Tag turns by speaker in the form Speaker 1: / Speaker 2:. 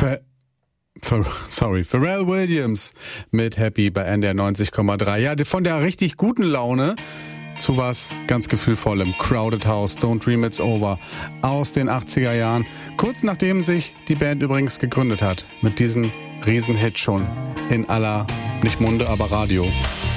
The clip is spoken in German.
Speaker 1: Pharrell Williams mit Happy bei NDR 90,3. Ja, von der richtig guten Laune zu was ganz Gefühlvollem. Crowded House, Don't Dream It's Over aus den 80er Jahren. Kurz nachdem sich die Band übrigens gegründet hat. Mit diesem Riesenhit schon in aller, nicht Munde, aber Radio.